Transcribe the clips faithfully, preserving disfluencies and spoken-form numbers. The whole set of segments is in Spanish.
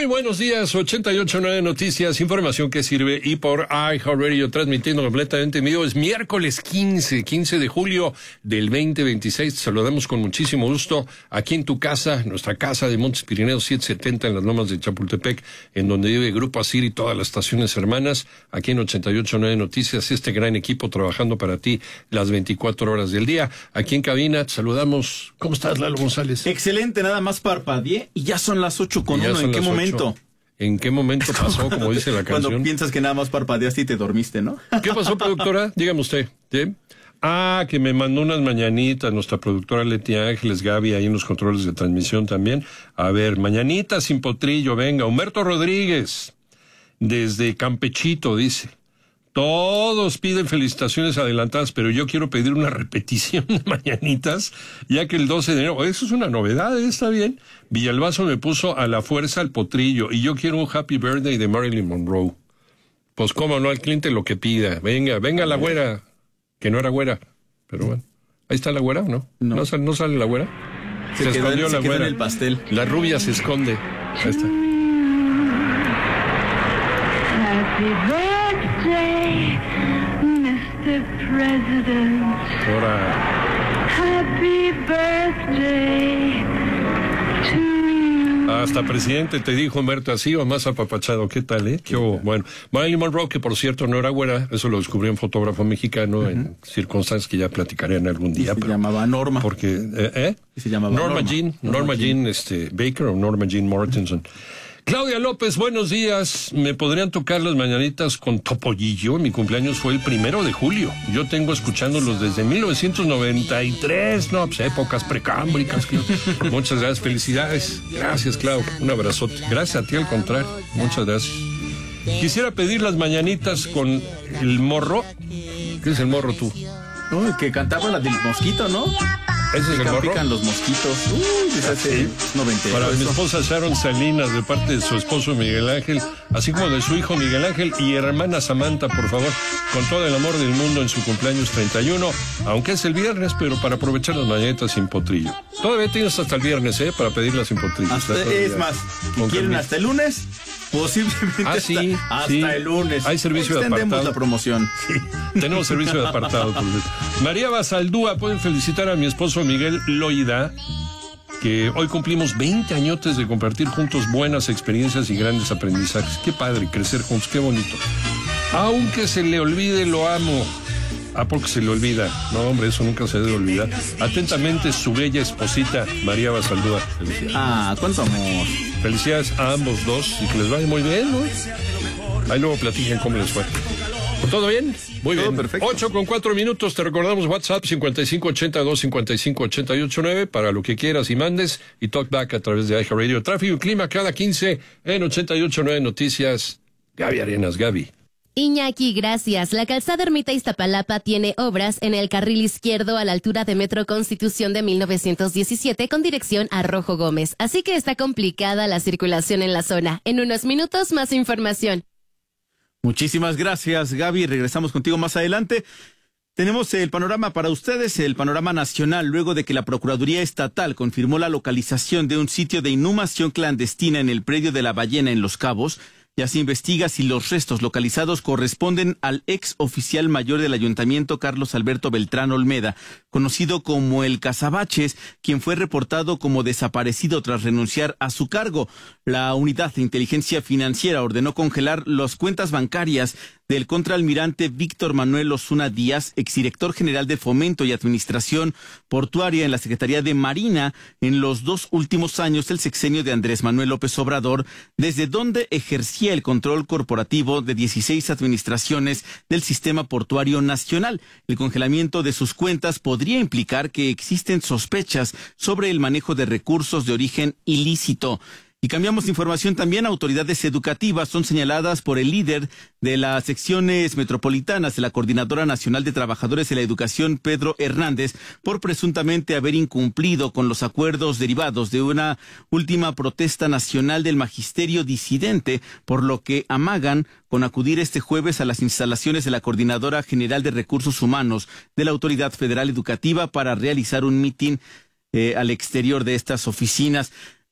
Muy buenos días, ochenta y ocho punto nueve Noticias, información que sirve y por iHeartRadio transmitiendo completamente en vivo. Es miércoles quince, quince de julio del veinte veintiséis. Te saludamos con muchísimo gusto aquí en tu casa, nuestra casa de Montes Pirineos setecientos setenta en las lomas de Chapultepec, en donde vive Grupo Asir y todas las estaciones hermanas, aquí en ochenta y ocho punto nueve Noticias, este gran equipo trabajando para ti las veinticuatro horas del día. Aquí en cabina te saludamos. ¿Cómo estás, Lalo González? Excelente, nada más parpadeé y ya son las ocho con uno. ¿En qué momento? ¿En qué momento pasó, como dice la canción? Cuando piensas que nada más parpadeaste y te dormiste, ¿no? ¿Qué pasó, productora? Dígame usted. ¿Sí? Ah, que me mandó unas mañanitas nuestra productora Leti Ángeles, Gaby, ahí en los controles de transmisión también. A ver, mañanitas sin potrillo, venga. Humberto Rodríguez, desde Campechito, dice. Todos piden felicitaciones adelantadas, pero yo quiero pedir una repetición de mañanitas, ya que el doce de enero, eso es una novedad, ¿eh? Está bien. Villalbazo me puso a la fuerza al potrillo, y yo quiero un Happy Birthday de Marilyn Monroe. Pues cómo no, al cliente lo que pida. Venga, venga la güera, que no era güera, pero bueno. Ahí está la güera, ¿o no? No, ¿No, sale, ¿no sale la güera? Se, se escondió en, la se güera. En el pastel. La rubia se esconde. Ahí está. Happy birthday, mister President. Ahora. Happy birthday to you. Hasta presidente te dijo, Humberto, así o más apapachado. ¿Qué tal, eh? Qué oh, bueno. Marilyn Monroe, que por cierto no era güera, eso lo descubrió un fotógrafo mexicano, uh-huh, en circunstancias que ya platicaré en algún día. Se pero, llamaba Norma. Porque, ¿eh? ¿eh? Se llamaba Norma, Norma Jean, Norma, Norma Jean, Jean este, Baker o Norma Jean Mortensen. Claudia López, buenos días. ¿Me podrían tocar las mañanitas con Topollillo? Mi cumpleaños fue el primero de julio. Yo tengo escuchándolos desde mil novecientos noventa y tres. No, pues épocas precámbricas. Muchas gracias, felicidades. Gracias, Clau. Un abrazote. Gracias a ti, al contrario. Muchas gracias. Quisiera pedir las mañanitas con el morro. ¿Qué es el morro tú? Uy, que cantaba la del mosquito, ¿no? ¿Ese es el morro? Pican los mosquitos. Uy, es hace noventa. Para mi esposa Sharon Salinas, de parte de su esposo Miguel Ángel, así como de su hijo Miguel Ángel y hermana Samantha, por favor, con todo el amor del mundo en su cumpleaños treinta y uno, aunque es el viernes, pero para aprovechar las mañanitas sin potrillo. Todavía tienes hasta el viernes, ¿eh? Para pedirlas sin potrillo. Hasta, es más, ¿quieren hasta el lunes? Posiblemente ah, sí, hasta, hasta sí. el lunes. Hay servicio de apartado. la promoción. Sí, tenemos servicio de apartado. María Basaldúa, pueden felicitar a mi esposo Miguel Loida, que hoy cumplimos veinte añotes de compartir juntos buenas experiencias y grandes aprendizajes. Qué padre crecer juntos, qué bonito. Aunque se le olvide, lo amo. Ah, porque se le olvida. No, hombre, eso nunca se debe olvidar. Atentamente, su bella esposita, María Basaldúa. Felicidades. Ah, cuánto amor. Felicidades a ambos dos y que les vaya muy bien, ¿no? Ahí luego platiquen cómo les fue. ¿Todo bien? Muy Todo bien. Perfecto. ocho con cuatro minutos. Te recordamos WhatsApp cincuenta y cinco ochenta y dos cincuenta y cinco ochenta y ocho nueve para lo que quieras y mandes, y Talkback a través de iHeartRadio. Tráfico y clima cada quince en ochenta y ocho nueve Noticias. Gaby Arenas, Gaby. Iñaki, gracias. La calzada Ermita Iztapalapa tiene obras en el carril izquierdo a la altura de Metro Constitución de mil novecientos diecisiete con dirección a Rojo Gómez. Así que está complicada la circulación en la zona. En unos minutos más información. Muchísimas gracias, Gaby. Regresamos contigo más adelante. Tenemos el panorama para ustedes, el panorama nacional, luego de que la Procuraduría Estatal confirmó la localización de un sitio de inhumación clandestina en el predio de La Ballena en Los Cabos. Ya se investiga si los restos localizados corresponden al ex oficial mayor del ayuntamiento, Carlos Alberto Beltrán Olmeda, conocido como el Cazabaches, quien fue reportado como desaparecido tras renunciar a su cargo. La Unidad de Inteligencia Financiera ordenó congelar las cuentas bancarias del contraalmirante Víctor Manuel Osuna Díaz, exdirector general de Fomento y Administración Portuaria en la Secretaría de Marina, en los dos últimos años del sexenio de Andrés Manuel López Obrador, desde donde ejercía el control corporativo de dieciséis administraciones del Sistema Portuario Nacional. El congelamiento de sus cuentas podría implicar que existen sospechas sobre el manejo de recursos de origen ilícito. Y cambiamos de información también. Autoridades educativas son señaladas por el líder de las secciones metropolitanas de la Coordinadora Nacional de Trabajadores de la Educación, Pedro Hernández, por presuntamente haber incumplido con los acuerdos derivados de una última protesta nacional del magisterio disidente, por lo que amagan con acudir este jueves a las instalaciones de la Coordinadora General de Recursos Humanos de la Autoridad Federal Educativa para realizar un mitin eh, al exterior de estas oficinas.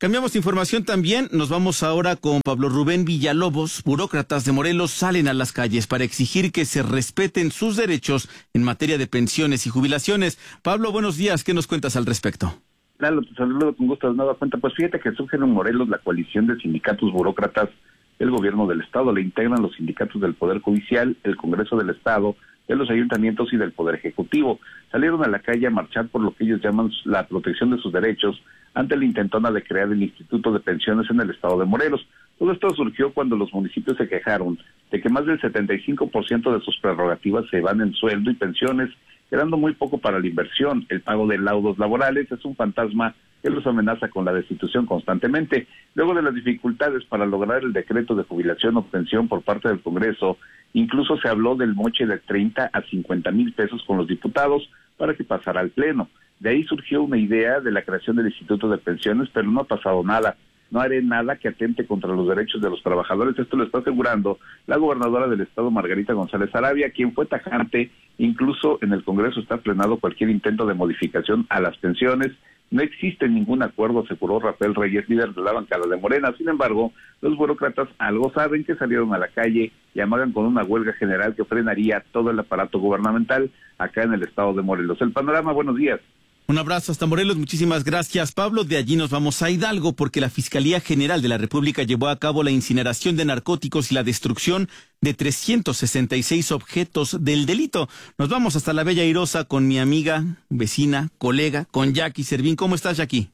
Cambiamos de información también. Nos vamos ahora con Pablo Rubén Villalobos. Burócratas de Morelos salen a las calles para exigir que se respeten sus derechos en materia de pensiones y jubilaciones. Pablo, buenos días. ¿Qué nos cuentas al respecto? Claro, te saludo con gusto de nueva cuenta. Pues fíjate que surge en Morelos la coalición de sindicatos burócratas del gobierno del estado. Le integran los sindicatos del Poder Judicial, el Congreso del Estado, de los ayuntamientos y del Poder Ejecutivo. Salieron a la calle a marchar por lo que ellos llaman la protección de sus derechos ante la intentona de crear el Instituto de Pensiones en el estado de Morelos. Todo esto surgió cuando los municipios se quejaron de que más del setenta y cinco por ciento de sus prerrogativas se van en sueldo y pensiones, quedando muy poco para la inversión. El pago de laudos laborales es un fantasma que los amenaza con la destitución constantemente. Luego de las dificultades para lograr el decreto de jubilación o pensión por parte del Congreso, incluso se habló del moche de treinta a cincuenta mil pesos con los diputados para que pasara al Pleno. De ahí surgió una idea de la creación del Instituto de Pensiones, pero no ha pasado nada. No haré nada que atente contra los derechos de los trabajadores. Esto lo está asegurando la gobernadora del estado, Margarita González Arabia, quien fue tajante. Incluso en el Congreso está frenado cualquier intento de modificación a las pensiones. No existe ningún acuerdo, aseguró Rafael Reyes, líder de la bancada de Morena. Sin embargo, los burócratas algo saben, que salieron a la calle y amagan con una huelga general que frenaría todo el aparato gubernamental acá en el estado de Morelos. El panorama, buenos días. Un abrazo hasta Morelos, muchísimas gracias, Pablo. De allí nos vamos a Hidalgo porque la Fiscalía General de la República llevó a cabo la incineración de narcóticos y la destrucción de trescientos sesenta y seis objetos del delito. Nos vamos hasta la Bella Airosa con mi amiga, vecina, colega, con Jackie Servín. ¿Cómo estás, Jackie?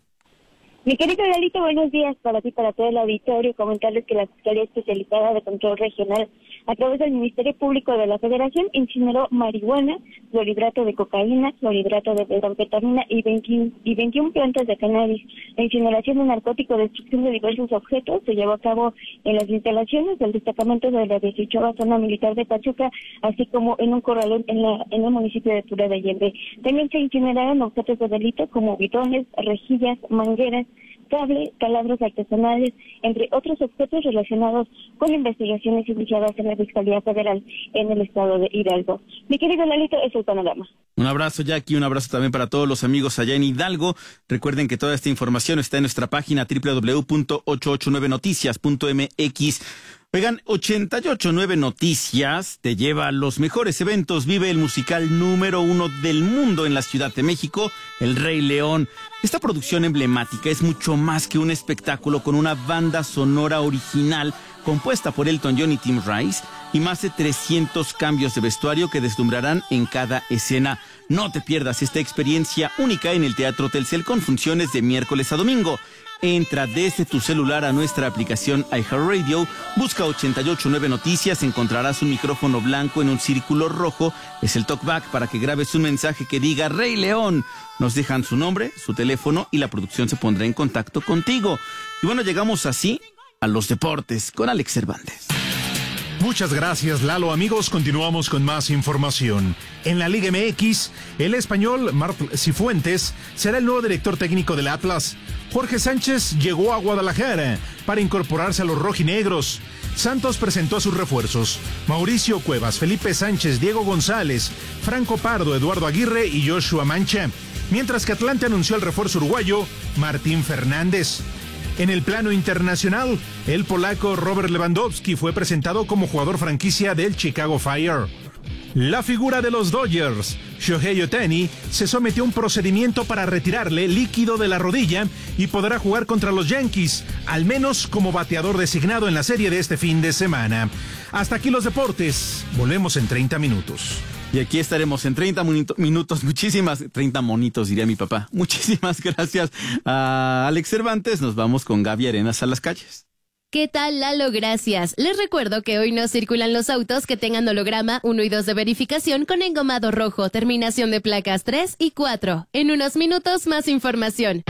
Mi querido Lalito, buenos días para ti, para todo el auditorio. Comentarles que la Fiscalía Especializada de Control Regional, a través del Ministerio Público de la Federación, incineró marihuana, clorhidrato de cocaína, clorhidrato de metanfetamina y, y veintiuna plantas de cannabis. La incineración de narcótico, destrucción de diversos objetos, se llevó a cabo en las instalaciones del destacamento de la dieciochava Zona Militar de Pachuca, así como en un corralón en, la, en el municipio de Pura de Allende. También se incineraron objetos de delito como bidones, rejillas, mangueras, cable, taladros artesanales, entre otros objetos relacionados con investigaciones iniciadas en la Fiscalía Federal en el estado de Hidalgo. Mi querido Lalito, es el panorama. Un abrazo, Jackie, un abrazo también para todos los amigos allá en Hidalgo. Recuerden que toda esta información está en nuestra página doble u doble u doble u punto ochocientos ochenta y nueve noticias punto m x. Oigan, ochenta y ocho punto nueve Noticias te lleva a los mejores eventos. Vive el musical número uno del mundo en la Ciudad de México, El Rey León. Esta producción emblemática es mucho más que un espectáculo, con una banda sonora original compuesta por Elton John y Tim Rice y más de trescientos cambios de vestuario que deslumbrarán en cada escena. No te pierdas esta experiencia única en el Teatro Telcel con funciones de miércoles a domingo. Entra desde tu celular a nuestra aplicación iHeartRadio, busca ochenta y ocho punto nueve Noticias, encontrarás un micrófono blanco en un círculo rojo, es el talkback para que grabes un mensaje que diga Rey León. Nos dejan su nombre, su teléfono y la producción se pondrá en contacto contigo. Y bueno, llegamos así a los deportes con Alex Cervantes. Muchas gracias, Lalo. Amigos, continuamos con más información. En la Liga M X, el español Marc Cifuentes será el nuevo director técnico del Atlas. Jorge Sánchez llegó a Guadalajara para incorporarse a los rojinegros. Santos presentó a sus refuerzos: Mauricio Cuevas, Felipe Sánchez, Diego González, Franco Pardo, Eduardo Aguirre y Joshua Mancha. Mientras que Atlante anunció el refuerzo uruguayo Martín Fernández. En el plano internacional, el polaco Robert Lewandowski fue presentado como jugador franquicia del Chicago Fire. La figura de los Dodgers, Shohei Ohtani, se sometió a un procedimiento para retirarle líquido de la rodilla y podrá jugar contra los Yankees, al menos como bateador designado en la serie de este fin de semana. Hasta aquí los deportes. Volvemos en treinta minutos. Y aquí estaremos en treinta minutos, muchísimas, treinta monitos diría mi papá. Muchísimas gracias a Alex Cervantes. Nos vamos con Gaby Arenas a las calles. ¿Qué tal, Lalo? Gracias. Les recuerdo que hoy no circulan los autos que tengan holograma uno y dos de verificación con engomado rojo, terminación de placas tres y cuatro. En unos minutos más información.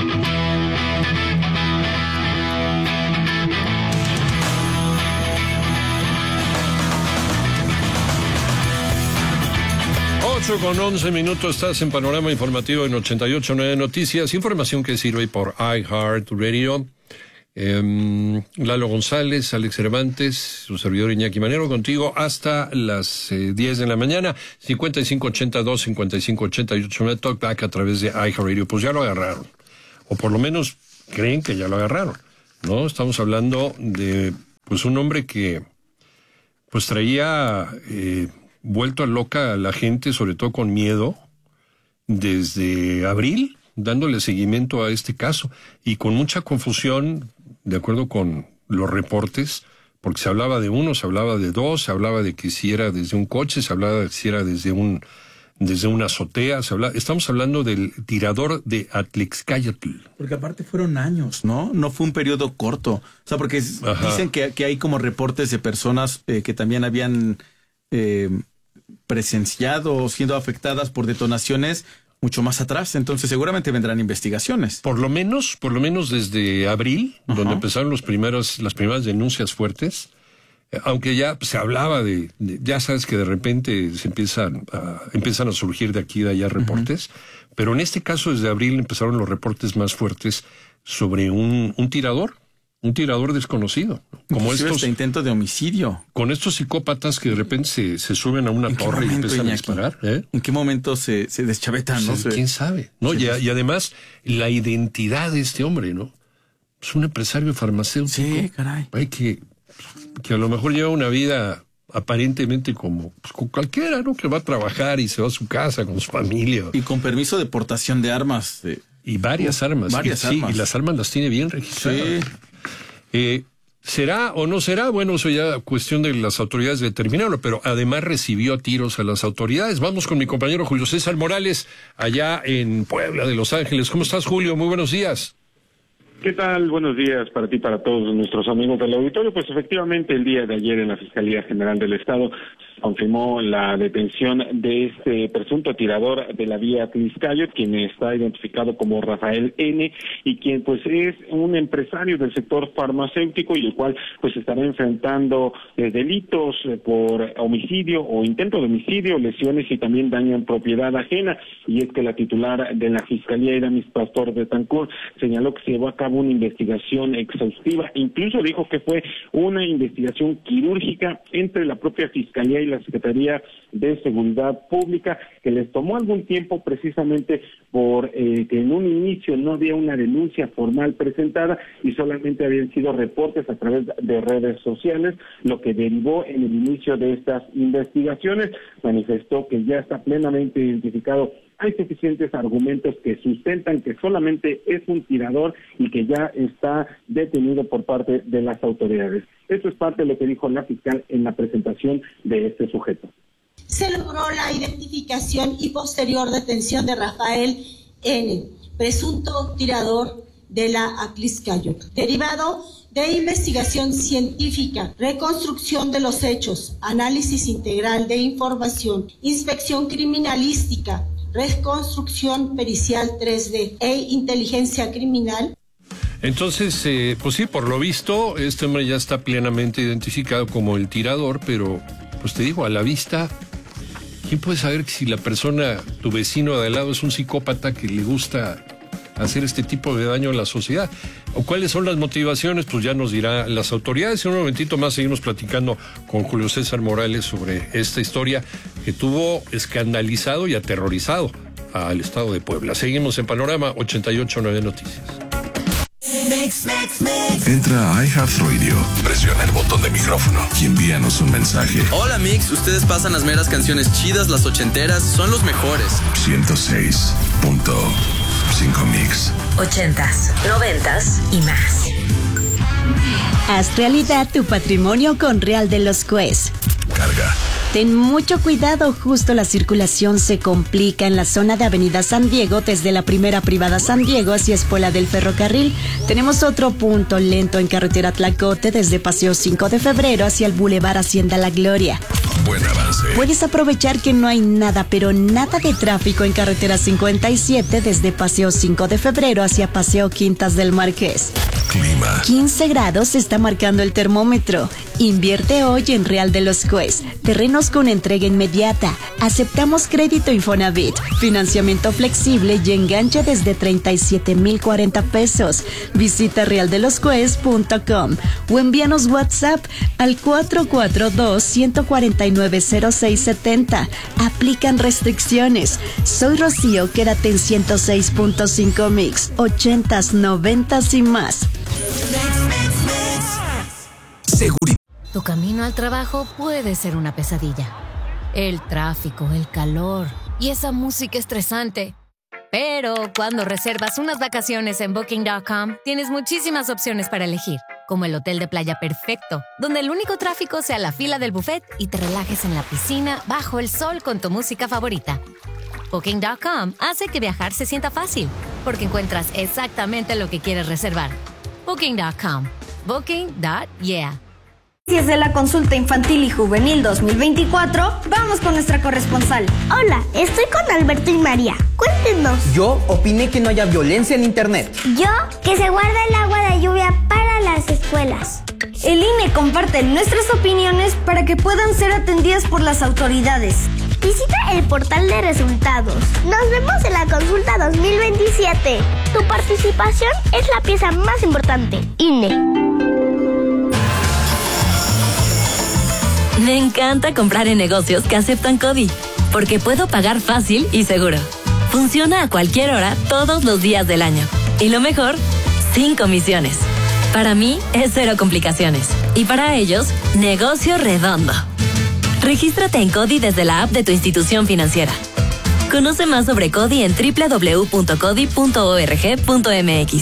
ocho con once minutos, estás en Panorama Informativo en ochenta y ocho punto nueve Noticias, información que sirve por iHeartRadio. Eh, Lalo González, Alex Cervantes, su servidor Iñaki Manero, contigo hasta las eh, diez de la mañana. Cincuenta y cinco ochenta y dos, cincuenta y cinco ochenta y ocho, Talkback a través de iHeartRadio. Pues ya lo agarraron, o por lo menos creen que ya lo agarraron, ¿no? Estamos hablando de pues un hombre que pues traía eh, vuelto a loca a la gente, sobre todo con miedo, desde abril, dándole seguimiento a este caso, y con mucha confusión, de acuerdo con los reportes, porque se hablaba de uno, se hablaba de dos, se hablaba de que si era desde un coche, se hablaba de que si era desde un desde una azotea, se hablaba, estamos hablando del tirador de Atlixcáyatl. Porque aparte fueron años, ¿no? No fue un periodo corto. O sea, porque Ajá. dicen que, que hay como reportes de personas eh, que también habían eh, presenciado o siendo afectadas por detonaciones mucho más atrás, entonces seguramente vendrán investigaciones. Por lo menos, por lo menos desde abril, Ajá. donde empezaron los primeros, las primeras denuncias fuertes, eh, aunque ya se hablaba de, de, ya sabes que de repente se empiezan a, empiezan a surgir de aquí y de allá reportes, uh-huh. pero en este caso desde abril empezaron los reportes más fuertes sobre un, un tirador, un tirador desconocido, como estos este intento de homicidio, con estos psicópatas que de repente se, se suben a una torre momento, y empiezan Iñaki? a disparar. ¿eh? ¿En qué momento se, se deschavetan? Pues, ¿no? ¿Quién sabe? No, y, y además la identidad de este hombre, ¿no? Es un empresario farmacéutico. Sí, caray. Hay que, que a lo mejor lleva una vida aparentemente como, pues, como cualquiera, ¿no? Que va a trabajar y se va a su casa con su familia. Y con permiso de portación de armas. Eh. Y varias armas. Varias y, armas. Sí, y las armas las tiene bien registradas. Sí. Eh, ¿Será o no será? Bueno, eso ya cuestión de las autoridades determinarlo, pero además recibió a tiros a las autoridades. Vamos con mi compañero Julio César Morales, allá en Puebla de Los Ángeles. ¿Cómo estás, Julio? Muy buenos días. ¿Qué tal? Buenos días para ti, para todos nuestros amigos del auditorio. Pues efectivamente el día de ayer en la Fiscalía General del Estado confirmó la detención de este presunto tirador de la vía Atlixcáyatl, quien está identificado como Rafael N., y quien pues es un empresario del sector farmacéutico y el cual pues estará enfrentando eh, delitos eh, por homicidio o intento de homicidio, lesiones y también daño en propiedad ajena. Y es que la titular de la Fiscalía, Iramis Pastor de Tancur, señaló que se llevó a cabo una investigación exhaustiva, incluso dijo que fue una investigación quirúrgica entre la propia Fiscalía y la Secretaría de Seguridad Pública, que les tomó algún tiempo precisamente por eh, que en un inicio no había una denuncia formal presentada y solamente habían sido reportes a través de redes sociales, lo que derivó en el inicio de estas investigaciones. Manifestó que ya está plenamente identificado. Hay suficientes argumentos que sustentan que solamente es un tirador y que ya está detenido por parte de las autoridades. Esto es parte de lo que dijo la fiscal en la presentación de este sujeto. Se logró la identificación y posterior detención de Rafael N., presunto tirador de la Atlixcáyatl, derivado de investigación científica, reconstrucción de los hechos, análisis integral de información, inspección criminalística, reconstrucción pericial tres D e inteligencia criminal. Entonces, eh, pues sí, por lo visto, este hombre ya está plenamente identificado como el tirador, pero, pues te digo, a la vista, ¿quién puede saber si la persona, tu vecino de al lado, es un psicópata que le gusta hacer este tipo de daño a la sociedad? ¿O cuáles son las motivaciones? Pues ya nos dirán las autoridades. En un momentito más seguimos platicando con Julio César Morales sobre esta historia que tuvo escandalizado y aterrorizado al estado de Puebla. Seguimos en Panorama ochenta y ocho nueve Noticias. Mix, mix, mix. Entra a iHeartRadio, presiona el botón de micrófono y envíanos un mensaje. Hola Mix, ustedes pasan las meras canciones chidas, las ochenteras, son los mejores. ciento seis punto cinco Mix. Ochentas, noventas y más. Haz realidad tu patrimonio con Real de los Cues. Carga. Ten mucho cuidado, justo la circulación se complica en la zona de Avenida San Diego, desde la primera privada San Diego hacia Espuela del Ferrocarril. Tenemos otro punto lento en carretera Tlacote, desde Paseo cinco de febrero hacia el Boulevard Hacienda La Gloria. Buen avance. Puedes aprovechar que no hay nada, pero nada de tráfico en carretera cincuenta y siete, desde Paseo cinco de febrero hacia Paseo Quintas del Marqués. Clima. quince grados está marcando el termómetro. Invierte hoy en Real de los Cues. Terrenos con entrega inmediata. Aceptamos crédito Infonavit, financiamiento flexible y enganche desde treinta y siete mil cuarenta pesos. Visita real de los cues punto com o envíanos WhatsApp al cuatro cuatro dos, uno cuatro y nueve cero seis setenta. Aplican restricciones. Soy Rocío, quédate en ciento seis punto cinco Mix, ochentas, noventas y más. Seguridad. Tu camino al trabajo puede ser una pesadilla. El tráfico, el calor y esa música estresante. Pero cuando reservas unas vacaciones en Booking punto com, tienes muchísimas opciones para elegir, como el hotel de playa perfecto, donde el único tráfico sea la fila del buffet y te relajes en la piscina bajo el sol con tu música favorita. Booking punto com hace que viajar se sienta fácil, porque encuentras exactamente lo que quieres reservar. Booking punto com. Booking punto yeah. Desde la consulta infantil y juvenil dos mil veinticuatro, vamos con nuestra corresponsal. Hola, estoy con Alberto y María. Cuéntenos. Yo opiné que no haya violencia en internet. Yo, que se guarda el agua de lluvia para las escuelas. El I N E comparte nuestras opiniones para que puedan ser atendidas por las autoridades. Visita el portal de resultados. Nos vemos en la consulta dos mil veintisiete. Tu participación es la pieza más importante. I N E. Me encanta comprar en negocios que aceptan CODI, porque puedo pagar fácil y seguro. Funciona a cualquier hora, todos los días del año. Y lo mejor, sin comisiones. Para mí, es cero complicaciones. Y para ellos, negocio redondo. Regístrate en CODI desde la app de tu institución financiera. Conoce más sobre CODI en doble u doble u doble u punto codi punto org punto m x.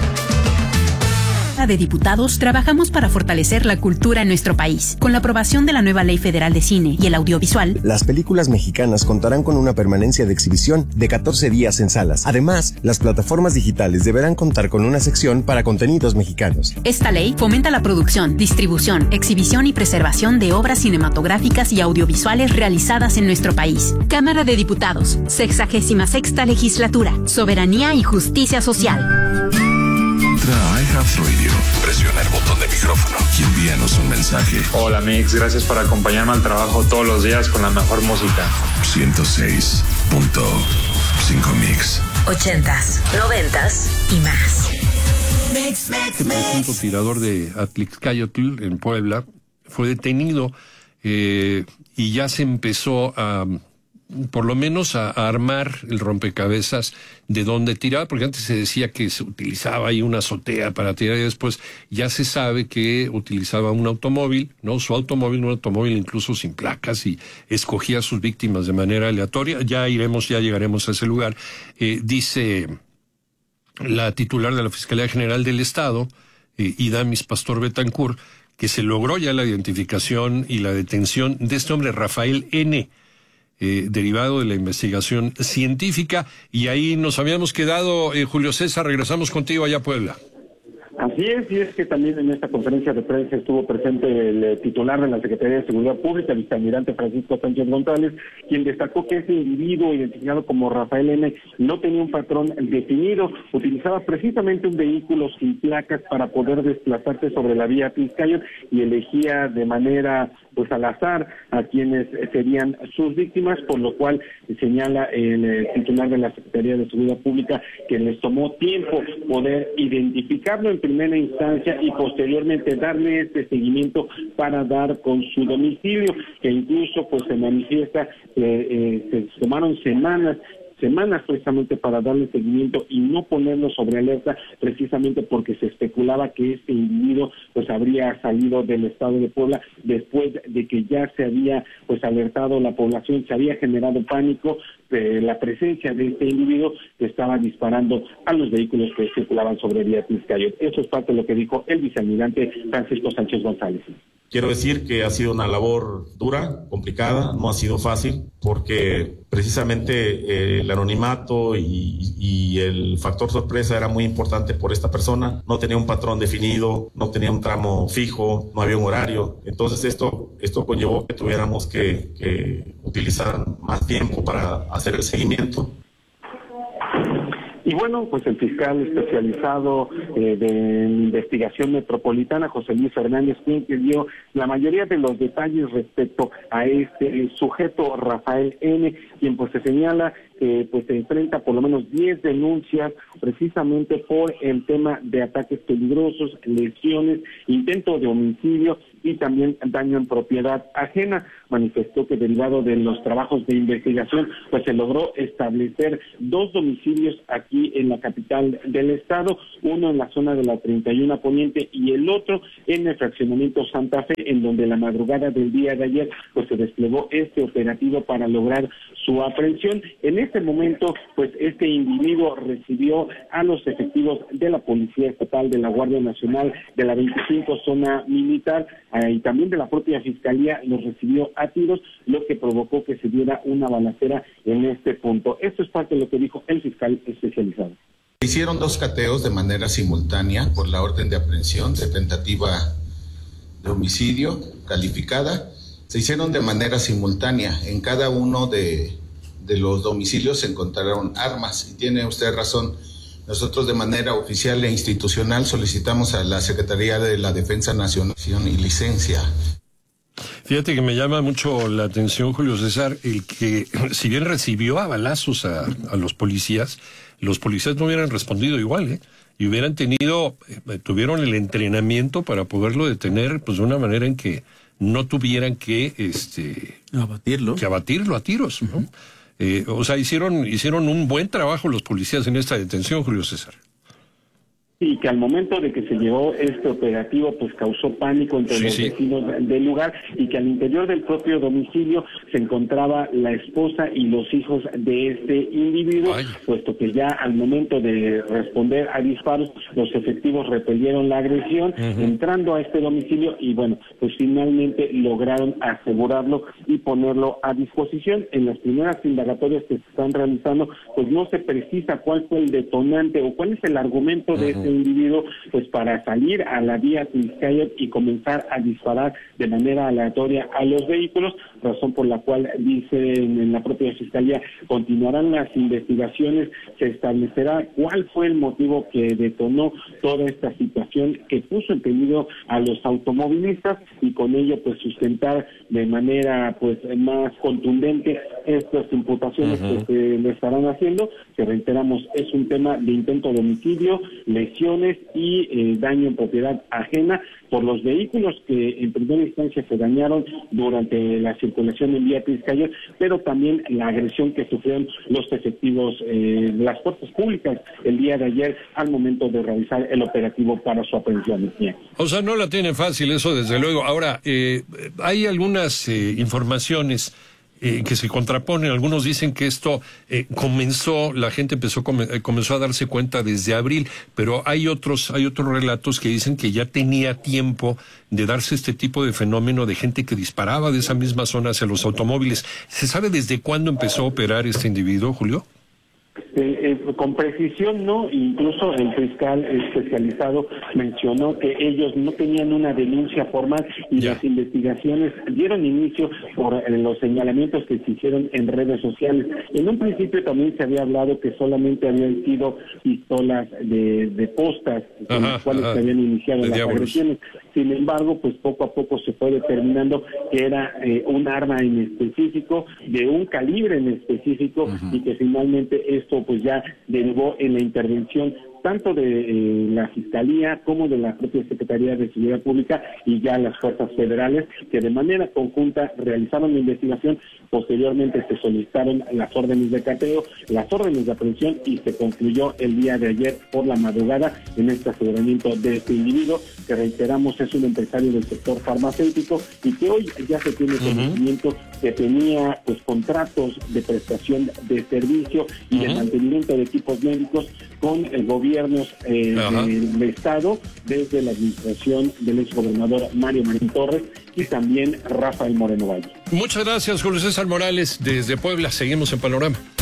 De Diputados trabajamos para fortalecer la cultura en nuestro país. Con la aprobación de la nueva Ley Federal de Cine y el Audiovisual, las películas mexicanas contarán con una permanencia de exhibición de catorce días en salas. Además, las plataformas digitales deberán contar con una sección para contenidos mexicanos. Esta ley fomenta la producción, distribución, exhibición y preservación de obras cinematográficas y audiovisuales realizadas en nuestro país. Cámara de Diputados, sexagésima sexta legislatura, soberanía y justicia social. Entra a iHeartRadio, presiona el botón de micrófono y envíanos un mensaje. Hola Mix, gracias por acompañarme al trabajo todos los días con la mejor música. ciento seis punto cinco Mix. Ochentas, noventas y más. Mix, mix, este presunto tirador de Atlixcáyotl en Puebla fue detenido eh, y ya se empezó a... por lo menos a, a armar el rompecabezas de dónde tiraba, porque antes se decía que se utilizaba ahí una azotea para tirar y después ya se sabe que utilizaba un automóvil, ¿no? Su automóvil, un automóvil incluso sin placas y escogía a sus víctimas de manera aleatoria. Ya iremos, ya llegaremos a ese lugar. Eh, dice la titular de la Fiscalía General del Estado, eh, Idamis Pastor Betancourt, que se logró ya la identificación y la detención de este hombre, Rafael N., Eh, derivado de la investigación científica, y ahí nos habíamos quedado. eh, Julio César, regresamos contigo allá a Puebla. Así es, y es que también en esta conferencia de prensa estuvo presente el eh, titular de la Secretaría de Seguridad Pública, el vicealmirante Francisco Sánchez González, quien destacó que ese individuo identificado como Rafael N. no tenía un patrón definido, utilizaba precisamente un vehículo sin placas para poder desplazarse sobre la vía Atlixcáyotl y elegía de manera pues al azar a quienes serían sus víctimas, por lo cual señala el eh, titular de la Secretaría de Seguridad Pública que les tomó tiempo poder identificarlo en primera instancia y posteriormente darle este seguimiento para dar con su domicilio, que incluso pues se manifiesta, eh, eh, se tomaron semanas semanas precisamente para darle seguimiento y no ponerlo sobre alerta, precisamente porque se especulaba que este individuo pues habría salido del estado de Puebla después de que ya se había pues alertado la población, se había generado pánico de la presencia de este individuo que estaba disparando a los vehículos que circulaban sobre vía Atlixcáyotl. Eso es parte de lo que dijo el vicealmirante Francisco Sánchez González. Quiero decir que ha sido una labor dura, complicada, no ha sido fácil, porque precisamente eh, el anonimato y, y el factor sorpresa era muy importante por esta persona. No tenía un patrón definido, no tenía un tramo fijo, no había un horario. Entonces esto, esto conllevó que tuviéramos que, que utilizar más tiempo para hacer el seguimiento. Y bueno, pues el fiscal especializado eh, de investigación metropolitana, José Luis Fernández, quien dio la mayoría de los detalles respecto a este sujeto, Rafael N., quien pues se señala que pues se enfrenta por lo menos diez denuncias precisamente por el tema de ataques peligrosos, lesiones, intento de homicidio y también daño en propiedad ajena. Manifestó que derivado de los trabajos de investigación, pues se logró establecer dos domicilios aquí en la capital del estado, uno en la zona de la treinta y uno Poniente y el otro en el fraccionamiento Santa Fe, en donde la madrugada del día de ayer pues se desplegó este operativo para lograr su aprehensión. En este momento, pues este individuo recibió a los efectivos de la Policía Estatal, de la Guardia Nacional, de la veinticinco Zona Militar eh, y también de la propia Fiscalía, los recibió a tiros, lo que provocó que se diera una balacera en este punto. Esto es parte de lo que dijo el fiscal especializado. Se hicieron dos cateos de manera simultánea por la orden de aprehensión de tentativa de homicidio calificada. Se hicieron de manera simultánea. En cada uno de, de los domicilios se encontraron armas. Y tiene usted razón. Nosotros de manera oficial e institucional solicitamos a la Secretaría de la Defensa Nacional y licencia. Fíjate que me llama mucho la atención, Julio César, el que si bien recibió a balazos a, a los policías, los policías no hubieran respondido igual, ¿eh? Y hubieran tenido, eh, tuvieron el entrenamiento para poderlo detener, pues de una manera en que no tuvieran que, este, abatirlo, que abatirlo a tiros, ¿no? Uh-huh. Eh, o sea, hicieron, hicieron un buen trabajo los policías en esta detención, Julio César. Y que al momento de que se llevó este operativo, pues causó pánico entre sí, los sí. vecinos del lugar, y que al interior del propio domicilio se encontraba la esposa y los hijos de este individuo, Ay. puesto que ya al momento de responder a disparos, los efectivos repelieron la agresión, uh-huh. entrando a este domicilio, y bueno, pues finalmente lograron asegurarlo y ponerlo a disposición. En las primeras indagatorias que se están realizando, pues no se precisa cuál fue el detonante o cuál es el argumento uh-huh. de este individuo, pues para salir a la vía Tliscayot y comenzar a disparar de manera aleatoria a los vehículos, razón por la cual dice en la propia Fiscalía continuarán las investigaciones, se establecerá cuál fue el motivo que detonó toda esta situación que puso en peligro a los automovilistas, y con ello pues sustentar de manera pues más contundente estas imputaciones uh-huh. que se le estarán haciendo, que reiteramos es un tema de intento de homicidio, lesiones y eh, daño en propiedad ajena por los vehículos que en primera instancia se dañaron durante la circulación en vía Tliscayot, pero también la agresión que sufrieron los efectivos de eh, las fuerzas públicas el día de ayer al momento de realizar el operativo para su aprehensión. O sea, no la tiene fácil eso, desde luego. Ahora, eh, hay algunas eh, informaciones Eh, que se contraponen. Algunos dicen que esto eh, comenzó, la gente empezó come, comenzó a darse cuenta desde abril, pero hay otros hay otros relatos que dicen que ya tenía tiempo de darse este tipo de fenómeno de gente que disparaba de esa misma zona hacia los automóviles. ¿Se sabe desde cuándo empezó a operar este individuo, Julio? Eh, eh, con precisión no, incluso el fiscal especializado mencionó que ellos no tenían una denuncia formal y ya. las investigaciones dieron inicio por eh, los señalamientos que se hicieron en redes sociales. En un principio también se había hablado que solamente habían sido pistolas de, de postas con las cuales ajá. se habían iniciado de las diablos. agresiones. Sin embargo, pues poco a poco se fue determinando que era eh, un arma en específico, de un calibre en específico, uh-huh. y que finalmente esto pues ya derivó en la intervención tanto de eh, la Fiscalía como de la propia Secretaría de Seguridad Pública y ya las fuerzas federales, que de manera conjunta realizaron la investigación. Posteriormente se solicitaron las órdenes de cateo, las órdenes de aprehensión, y se concluyó el día de ayer por la madrugada en este aseguramiento de este individuo, que reiteramos es un empresario del sector farmacéutico y que hoy ya se tiene conocimiento uh-huh. que tenía pues contratos de prestación de servicio y uh-huh. de mantenimiento de equipos médicos con el gobierno Eh, del Estado, desde la administración del exgobernador Mario Marín Torres y también Rafael Moreno Valle. Muchas gracias, Julio César Morales, desde Puebla. Seguimos en Panorama.